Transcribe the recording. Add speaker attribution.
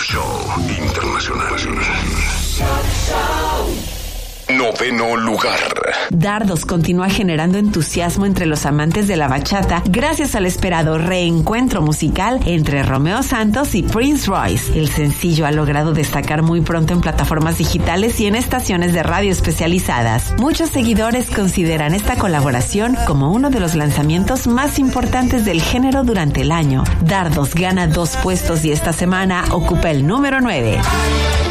Speaker 1: Show Internacional. Noveno lugar.
Speaker 2: Dardos continúa generando entusiasmo entre los amantes de la bachata gracias al esperado reencuentro musical entre Romeo Santos y Prince Royce. El sencillo ha logrado destacar muy pronto en plataformas digitales y en estaciones de radio especializadas. Muchos seguidores consideran esta colaboración como uno de los lanzamientos más importantes del género durante el año. Dardos gana 2 puestos y esta semana ocupa el número 9.